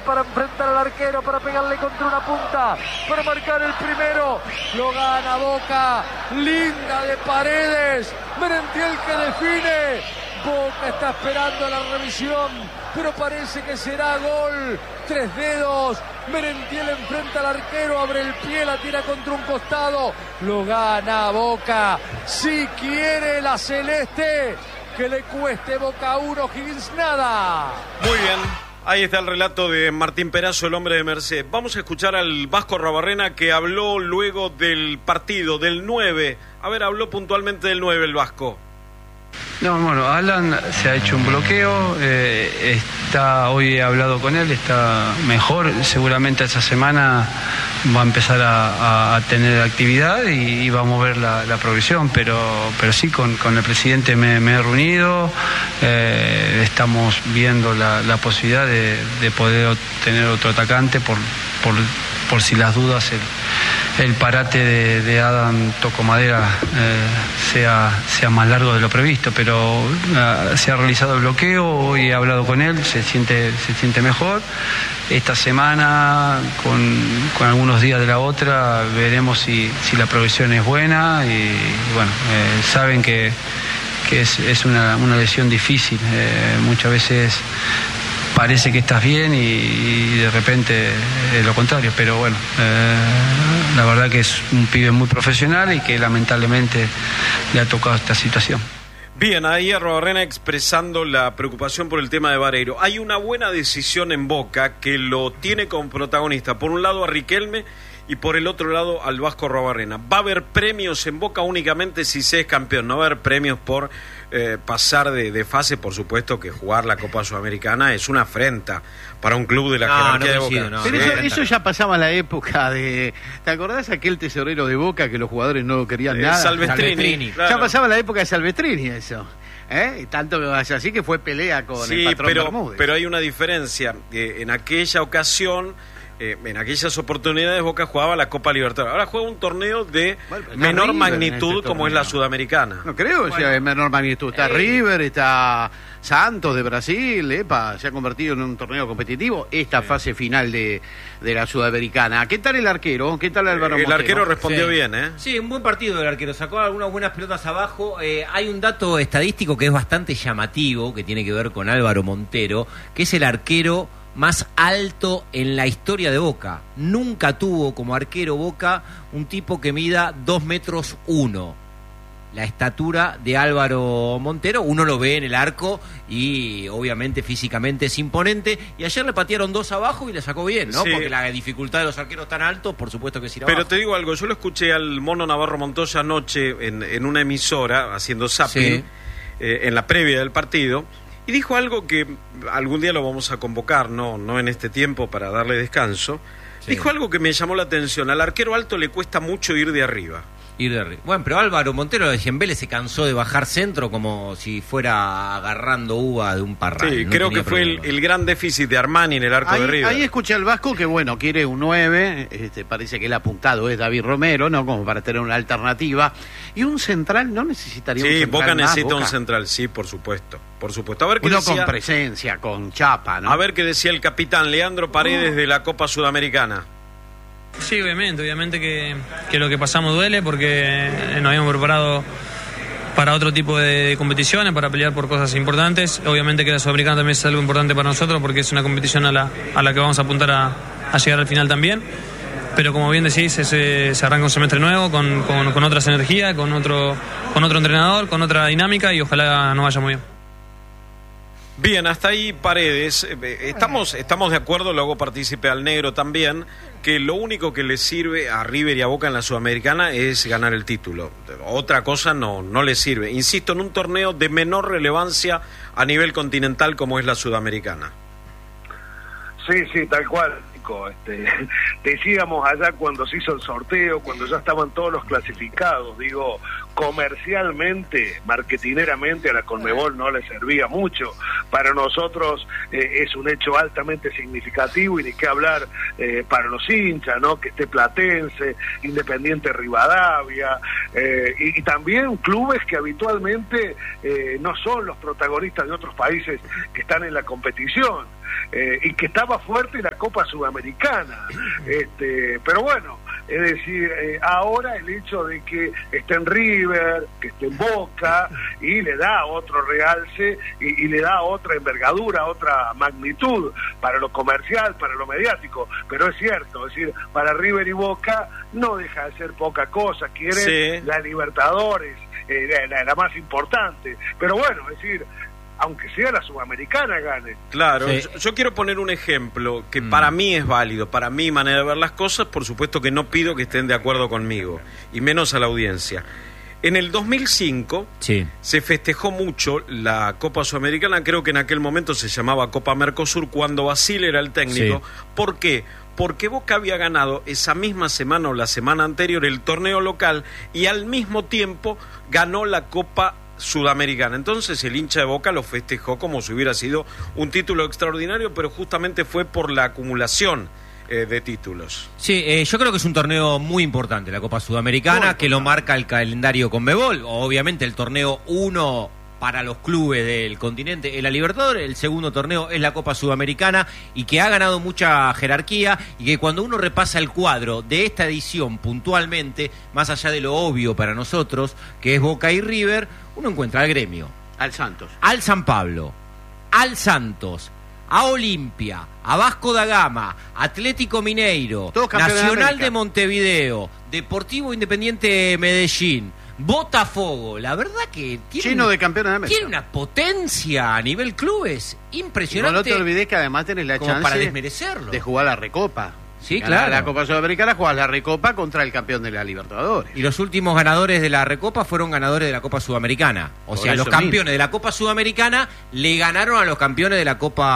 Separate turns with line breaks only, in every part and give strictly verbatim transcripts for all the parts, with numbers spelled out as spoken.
viene para enfrentar al arquero, para pegarle contra una punta, para marcar el primero. Lo gana Boca. Linda de Paredes. Merentiel que define. Boca está esperando la revisión, pero parece que será gol. Tres dedos. Merentiel enfrenta al arquero, abre el pie, la tira contra un costado. Lo gana Boca. Si quiere la celeste, que le cueste Boca uno, Higgins nada.
Muy bien. Ahí está el relato de Martín Perazo, el hombre de Merced. Vamos a escuchar al Vasco Arruabarrena, que habló luego del partido, del nueve. A ver, habló puntualmente del nueve el Vasco.
No, bueno, Alan se ha hecho un bloqueo, eh, está, hoy he hablado con él, está mejor, seguramente esa semana va a empezar a, a tener actividad y, y vamos a ver la, la progresión, pero, pero sí, con, con el presidente me, me he reunido, eh, estamos viendo la, la posibilidad de, de poder tener otro atacante por, por, por si las dudas el, el parate de, de Adam Tocomadera eh, sea, sea más largo de lo previsto, pero uh, se ha realizado el bloqueo, hoy he hablado con él, se siente, se siente mejor. Esta semana, con, con algunos días de la otra, veremos si, si la progresión es buena y bueno, eh, saben que, que es, es una, una lesión difícil, eh, muchas veces parece que estás bien y, y de repente es lo contrario, pero bueno, eh, la verdad que es un pibe muy profesional y que lamentablemente le ha tocado esta situación.
Bien, ahí Arruabarrena expresando la preocupación por el tema de Vareiro. Hay una buena decisión en Boca que lo tiene como protagonista, por un lado a Riquelme y por el otro lado al Vasco Arruabarrena. Va a haber premios en Boca únicamente si se es campeón, no va a haber premios por eh, pasar de, de fase. Por supuesto que jugar la Copa Sudamericana es una afrenta para un club de la no, jerarquía no de Boca.
No, Pero eso, eso ya pasaba en la época de... ¿Te acordás aquel tesorero de Boca que los jugadores no querían eh, nada?
Salvestrini.
Salvestrini.
Claro.
Ya pasaba en la época de Salvestrini eso. ¿Eh? Tanto que vaya así que fue pelea con
sí,
el patrón
pero,
Bermúdez.
pero hay una diferencia. Eh, en aquella ocasión... Eh, en aquellas oportunidades Boca jugaba la Copa Libertadores. Ahora juega un torneo de bueno, menor River magnitud este como es la Sudamericana.
No creo que bueno. sea de menor magnitud. Está eh. River, está Santos de Brasil, epa, se ha convertido en un torneo competitivo. Esta sí. fase final de, de la Sudamericana. ¿Qué tal el arquero? ¿Qué tal Álvaro
El
Montero?
arquero respondió
sí.
bien, ¿eh?
Sí, un buen partido del arquero. Sacó algunas buenas pelotas abajo. Eh, hay un dato estadístico que es bastante llamativo, que tiene que ver con Álvaro Montero, que es el arquero más alto en la historia de Boca. Nunca tuvo como arquero Boca un tipo que mida dos metros uno. La estatura de Álvaro Montero, uno lo ve en el arco y obviamente físicamente es imponente. Y ayer le patearon dos abajo y le sacó bien, ¿no? Sí. Porque la dificultad de los arqueros tan altos, por supuesto que es ir abajo.
Pero te digo algo, yo lo escuché al Mono Navarro Montoya anoche en, en una emisora haciendo zapping, sí. eh, en la previa del partido. Y dijo algo que algún día lo vamos a convocar, no, no en este tiempo para darle descanso. Sí. Dijo algo que me llamó la atención. Al arquero alto le cuesta mucho ir de arriba.
Ir de arriba. Bueno, pero Álvaro Montero de Vélez se cansó de bajar centro como si fuera agarrando uva de un parral.
Sí,
no
creo que fue el, el gran déficit de Armani en el arco
ahí,
de River.
Ahí escuché al Vasco que, bueno, quiere un nueve, este, parece que el apuntado es David Romero, ¿no? Como para tener una alternativa. Y un central, ¿no necesitaría
sí,
un central
Boca
más,
necesita
Boca?
un central, sí, por supuesto. Por supuesto. A ver qué
Uno
decía,
con presencia, con chapa, ¿no?
A ver qué decía el capitán Leandro Paredes uh. de la Copa Sudamericana.
Sí, obviamente, obviamente que, que lo que pasamos duele porque nos habíamos preparado para otro tipo de competiciones, para pelear por cosas importantes. Obviamente que la Sudamericana también es algo importante para nosotros porque es una competición a la, a la que vamos a apuntar a, a llegar al final también. Pero como bien decís, se, se arranca un semestre nuevo con, con, con otras energías, con otro, con otro entrenador, con otra dinámica y ojalá nos vaya muy bien.
Bien, hasta ahí Paredes. Estamos, estamos de acuerdo, lo hago partícipe al negro también, que lo único que le sirve a River y a Boca en la Sudamericana es ganar el título. Otra cosa no, no le sirve. Insisto, en un torneo de menor relevancia a nivel continental como es la Sudamericana.
Sí, sí, tal cual. Este, decíamos allá cuando se hizo el sorteo, cuando ya estaban todos los clasificados, digo, comercialmente, marketineramente a la Conmebol no le servía mucho. Para nosotros eh, es un hecho altamente significativo y ni qué hablar eh, para los hinchas, ¿no? Que esté Platense, Independiente Rivadavia, eh, y, y también clubes que habitualmente eh, no son los protagonistas de otros países que están en la competición. eh, y que estaba fuerte en la Copa Sudamericana. Este, pero bueno, es decir, eh, ahora el hecho de que esté en River, que esté en Boca, y le da otro realce y, y le da otra envergadura, otra magnitud para lo comercial, para lo mediático. Pero es cierto, es decir, para River y Boca no deja de ser poca cosa, quieren
Sí.
la Libertadores, eh, la, la, la más importante. Pero bueno, es decir, aunque sea la Sudamericana gane.
Claro,
Sí.
yo, yo quiero poner un ejemplo que
Mm.
para mí es válido, para mi manera de ver las cosas, por supuesto que no pido que estén de acuerdo conmigo, y menos a la audiencia. En el dos mil cinco
Sí.
se festejó mucho la Copa Sudamericana, creo que en aquel momento se llamaba Copa Mercosur, cuando Basile era el técnico.
Sí.
¿Por qué? Porque Boca había ganado esa misma semana o la semana anterior el torneo local y al mismo tiempo ganó la Copa Sudamericana. Entonces el hincha de Boca lo festejó como si hubiera sido un título extraordinario, pero justamente fue por la acumulación eh, de títulos.
Sí, eh, yo creo que es un torneo muy importante, la Copa Sudamericana, que lo marca el calendario Conmebol. Obviamente el torneo uno para los clubes del continente es la Libertadores, el segundo torneo es la Copa Sudamericana, y que ha ganado mucha jerarquía, y que cuando uno repasa el cuadro de esta edición puntualmente, más allá de lo obvio para nosotros, que es Boca y River, uno encuentra al Gremio,
Al Santos.
al San Pablo, al Santos, a Olimpia, a Vasco da Gama, Atlético Mineiro,
Todos campeones de
Nacional
América.
de Montevideo, Deportivo Independiente Medellín, Botafogo. La verdad que tiene,
Lleno
una-
de campeones de América.
tiene una potencia a nivel clubes
Y vos
impresionante.
no te olvides que además tenés la
como
chance
para desmerecerlo.
de jugar la Recopa.
Sí,
Ganás
claro.
la Copa Sudamericana, jugás la Recopa contra el campeón de la Libertadores.
Y los últimos ganadores de la Recopa fueron ganadores de la Copa Sudamericana. O
Por
sea,
eso
los campeones
mismo.
de la Copa Sudamericana le ganaron a los campeones de la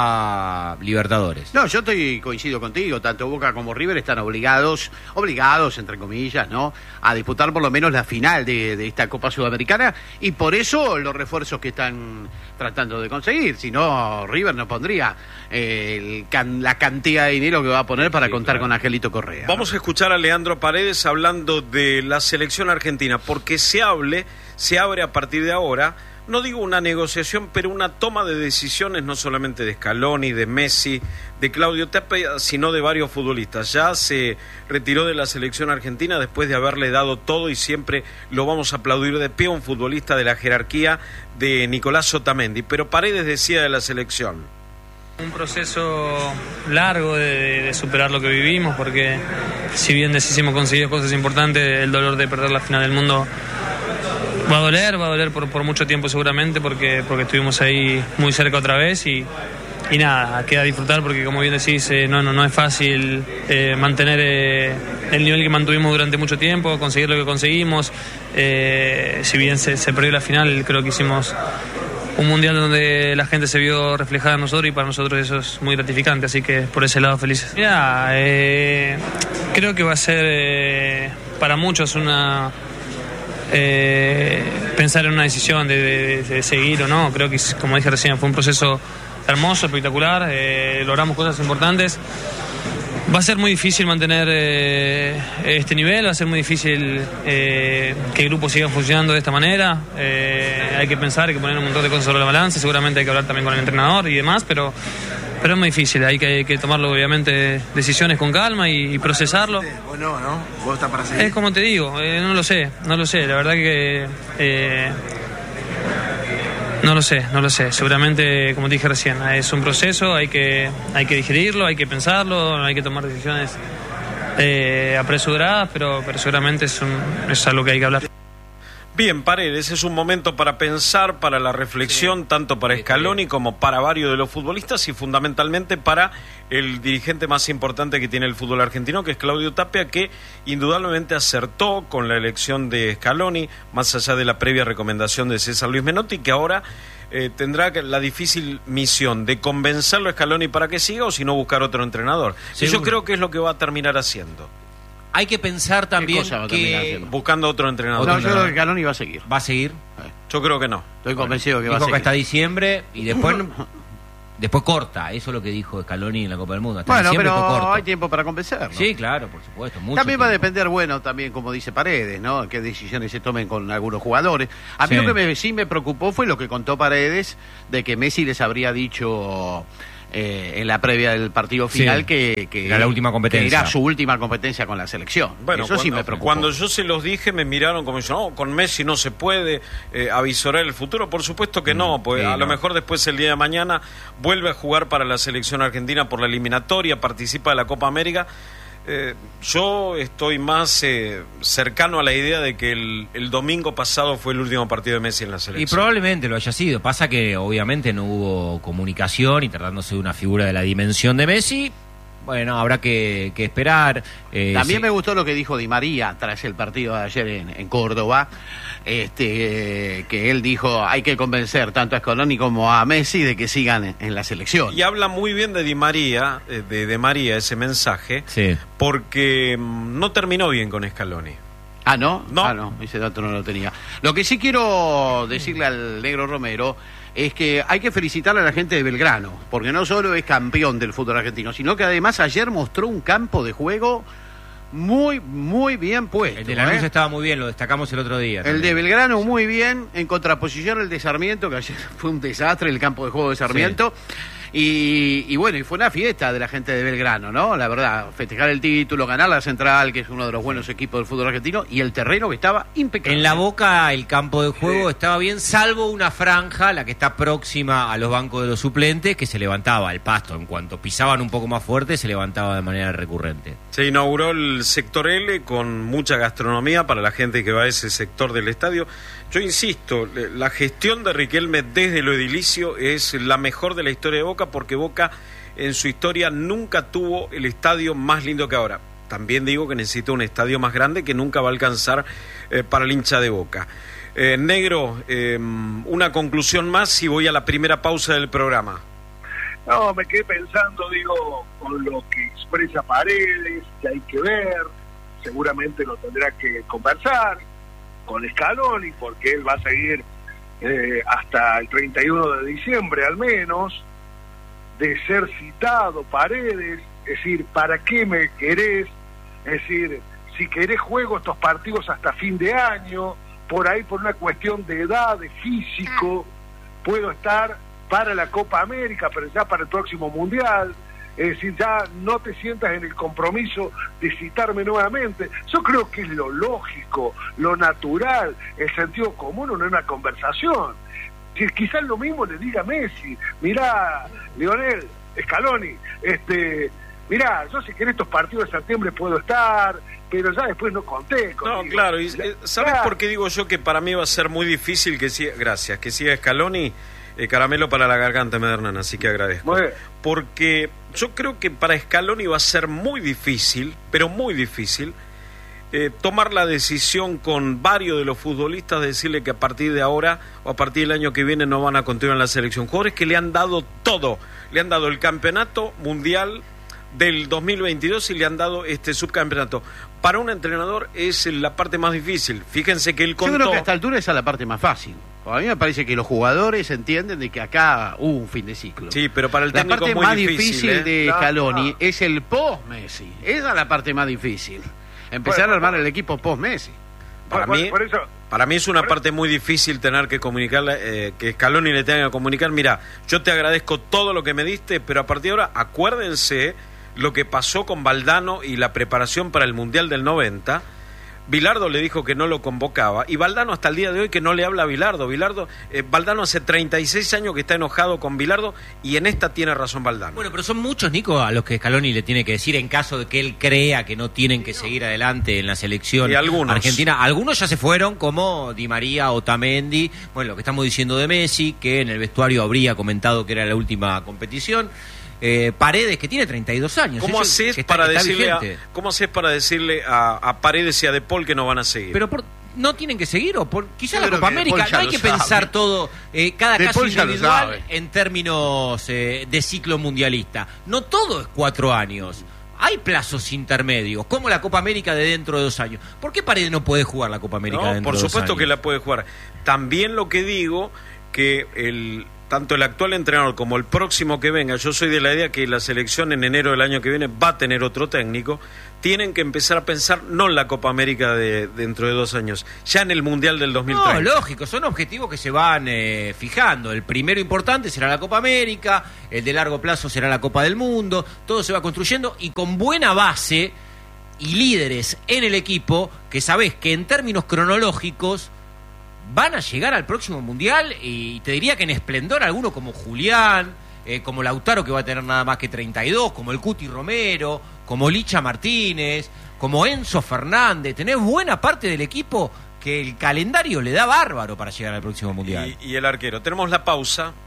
Copa Libertadores.
No, yo estoy coincido contigo, tanto Boca como River están obligados, obligados entre comillas, ¿no?, a disputar por lo menos la final de, de esta Copa Sudamericana, y por eso los refuerzos que están tratando de conseguir. Si no, River no pondría eh, el can- la cantidad de dinero que va a poner para
Sí,
contar
claro.
con Angelito Correa.
Vamos a escuchar a Leandro Paredes hablando de la selección argentina, porque se hable, se abre a partir de ahora, no digo una negociación, pero una toma de decisiones no solamente de Scaloni, de Messi, de Claudio Tapia, sino de varios futbolistas. Ya se retiró de la selección argentina después de haberle dado todo, y siempre lo vamos a aplaudir de pie, a un futbolista de la jerarquía de Nicolás Otamendi. Pero Paredes decía de la selección:
Un proceso largo de, de superar lo que vivimos, porque si bien hemos conseguido cosas importantes, el dolor de perder la final del mundo va a doler, va a doler por, por mucho tiempo seguramente, porque, porque estuvimos ahí muy cerca otra vez, y, y nada, queda disfrutar, porque como bien decís, eh, no, no, no es fácil eh, mantener eh, el nivel que mantuvimos durante mucho tiempo, conseguir lo que conseguimos. Eh, si bien se, se perdió la final, creo que hicimos un mundial donde la gente se vio reflejada en nosotros, y para nosotros eso es muy gratificante, así que por ese lado felices. Mira, eh, creo que va a ser eh, para muchos una eh, pensar en una decisión de, de- de seguir o no. Creo que, como dije recién, fue un proceso hermoso, espectacular, eh, logramos cosas importantes. Va a ser muy difícil mantener eh, este nivel, va a ser muy difícil eh, que el grupo siga funcionando de esta manera. Eh, hay que pensar, hay que poner un montón de cosas sobre la balanza, seguramente hay que hablar también con el entrenador y demás, pero, pero es muy difícil, hay que, hay que tomarlo obviamente decisiones con calma y, y procesarlo.
Vos no, ¿no? Vos estás para seguir.
Es como te digo, eh, no lo sé, no lo sé, la verdad que... eh, No lo sé, no lo sé. Seguramente, como te dije recién, es un proceso, hay que, hay que digerirlo, hay que pensarlo, hay que tomar decisiones eh, apresuradas, pero, pero seguramente es, un, es algo que hay que hablar.
Bien, Paredes, es un momento para pensar, para la reflexión, tanto para Scaloni como para varios de los futbolistas, y fundamentalmente para el dirigente más importante que tiene el fútbol argentino, que es Claudio Tapia, que indudablemente acertó con la elección de Scaloni, más allá de la previa recomendación de César Luis Menotti, que ahora eh, tendrá la difícil misión de convencerlo a Scaloni para que siga, o si no buscar otro entrenador. Y yo
Seguro.
creo que es lo que va a terminar haciendo,
Hay que pensar también
cosa va a terminar
que
haciendo?
buscando otro entrenador.
No, yo creo que Scaloni va a seguir.
va a seguir.
Yo creo que no.
Estoy convencido que va a
Dijo que
seguir.
hasta diciembre y después después corta. Eso es lo que dijo Scaloni en la Copa del Mundo. Hasta
Bueno,
diciembre fue
pero
corto.
hay tiempo para convencerlo.
Sí, claro, por supuesto. Mucho
También va a
tiempo.
depender, bueno, también como dice Paredes, ¿no?, qué decisiones se tomen con algunos jugadores. A mí
Sí.
lo que me, sí me preocupó fue lo que contó Paredes, de que Messi les habría dicho eh, en la previa del partido final, sí, que, que
era la última competencia.
Que era su última competencia con la selección.
Bueno,
eso
cuando,
sí me preocupó.
Cuando yo se los dije me miraron como diciendo, no, con Messi no se puede eh, avisorar el futuro. Por supuesto que no, pues sí, a no. lo mejor después el día de mañana vuelve a jugar para la selección argentina por la eliminatoria, participa de la Copa América. Eh, yo estoy más eh, cercano a la idea de que el, el domingo pasado fue el último partido de Messi en la selección.
Y probablemente lo haya sido. Pasa que obviamente no hubo comunicación y tratándose de una figura de la dimensión de Messi, bueno, habrá que, que esperar. Eh,
También
sí.
me gustó lo que dijo Di María tras el partido de ayer en, en Córdoba, este, eh, que él dijo hay que convencer tanto a Scaloni como a Messi de que sigan en, en la selección.
Y habla muy bien de Di María, de, de María ese mensaje,
sí,
porque mmm, no terminó bien con Scaloni.
Ah, ¿no?
No.
Ah, no, ese dato no lo tenía. Lo que sí quiero decirle al Negro Romero es que hay que felicitar a la gente de Belgrano, porque no solo es campeón del fútbol argentino, sino que además ayer mostró un campo de juego muy, muy bien puesto.
El de Lanús
¿eh?
estaba muy bien, lo destacamos el otro día.
El
también.
de Belgrano muy bien, en contraposición al de Sarmiento, que ayer fue un desastre el campo de juego de Sarmiento. Sí. Y, y bueno, y fue una fiesta de la gente de Belgrano, ¿no? La verdad, festejar el título, ganar la Central, que es uno de los buenos equipos del fútbol argentino, y el terreno que estaba impecable.
En la Boca el campo de juego sí. estaba bien, salvo una franja, la que está próxima a los bancos de los suplentes, que se levantaba el pasto. En cuanto pisaban un poco más fuerte, se levantaba de manera recurrente.
Se inauguró el sector L con mucha gastronomía para la gente que va a ese sector del estadio. Yo insisto, la gestión de Riquelme desde lo edilicio es la mejor de la historia de Boca, porque Boca en su historia nunca tuvo el estadio más lindo que ahora. También digo que necesita un estadio más grande que nunca va a alcanzar eh, para el hincha de Boca. Eh, Negro, eh, una conclusión más y voy a la primera pausa del programa.
No, me quedé pensando, digo, con lo que expresa Paredes, que hay que ver, seguramente lo tendrá que conversar con Scaloni, porque él va a seguir eh, hasta el treinta y uno de diciembre al menos, de ser citado Paredes, es decir, ¿para qué me querés? Es decir, si querés juego estos partidos hasta fin de año, por ahí por una cuestión de edad, de físico, puedo estar para la Copa América, pero ya para el próximo Mundial. Es decir, ya no te sientas en el compromiso de citarme nuevamente. Yo creo que es lo lógico, lo natural, el sentido común en una conversación. Si quizás lo mismo le diga a Messi, mirá, Lionel, Scaloni, este, mirá, yo si querés estos partidos de septiembre puedo estar, pero ya después no conté contigo.
No, claro, y, ¿sabes claro. por qué digo yo que para mí va a ser muy difícil que siga, gracias, que siga Scaloni? Eh, caramelo para la garganta, Medernán, así que agradezco. Porque yo creo que para Scaloni va a ser muy difícil, pero muy difícil, eh, tomar la decisión con varios de los futbolistas de decirle que a partir de ahora o a partir del año que viene no van a continuar en la selección. Jugadores que le han dado todo, le han dado el campeonato mundial del dos mil veintidós y le han dado este subcampeonato. Para un entrenador es la parte más difícil. Fíjense que él contó...
Yo creo que a esta altura esa es la parte más fácil. A mí me parece que los jugadores entienden de que acá hubo un fin de ciclo.
Sí, pero para el
la
técnico
parte
muy
más
difícil,
difícil
¿eh?
de
no,
Scaloni
no.
es el post-Messi. Esa es la parte más difícil. Empezar
bueno,
a armar
bueno.
el equipo post-Messi.
Para
por,
mí,
por eso,
para mí es una
por
parte muy difícil tener que comunicarle, eh, que Scaloni le tenga que comunicar, mira, yo te agradezco todo lo que me diste, pero a partir de ahora acuérdense lo que pasó con Valdano y la preparación para el Mundial del noventa. Bilardo le dijo que no lo convocaba y Valdano hasta el día de hoy que no le habla a Bilardo. Bilardo eh, Valdano hace treinta y seis años que está enojado con Bilardo y en esta tiene razón Valdano.
Bueno, pero son muchos, Nico, a los que Scaloni le tiene que decir en caso de que él crea que no tienen que seguir adelante en la selección
Y algunos.
argentina. Algunos ya se fueron, como Di María, Otamendi. Bueno, lo que estamos diciendo de Messi, que en el vestuario habría comentado que era la última competición. Eh, Paredes, que tiene treinta y dos años.
¿Cómo
Eso,
haces
que está-
para
que está
decirle a,
vigente.
¿Cómo haces para decirle a, a Paredes y a De Paul que no van a seguir?
Pero por, no tienen que seguir, o por quizás
Yo
la
creo
Copa
que De
América.
Paul ya
No hay
lo
que
sabe.
pensar todo, eh, cada
De
caso
Paul ya lo
individual
sabe.
en términos eh, de ciclo mundialista. No todo es cuatro años. Hay plazos intermedios, como la Copa América de dentro de dos años. ¿Por qué Paredes no puede jugar la Copa América
No,
dentro
por
de dos
supuesto
años?
que la puede jugar. También lo que digo que el tanto el actual entrenador como el próximo que venga, yo soy de la idea que la selección en enero del año que viene va a tener otro técnico, tienen que empezar a pensar no en la Copa América de dentro de dos años, ya en el Mundial del dos mil treinta.
No, lógico, son objetivos que se van eh, fijando. El primero importante será la Copa América, el de largo plazo será la Copa del Mundo, todo se va construyendo y con buena base y líderes en el equipo que sabés que en términos cronológicos van a llegar al próximo Mundial, y te diría que en esplendor alguno como Julián, eh, como Lautaro, que va a tener nada más que treinta y dos, como el Cuti Romero, como Licha Martínez, como Enzo Fernández. Tenés buena parte del equipo que el calendario le da bárbaro para llegar al próximo Mundial.
Y, y el arquero. Tenemos la pausa.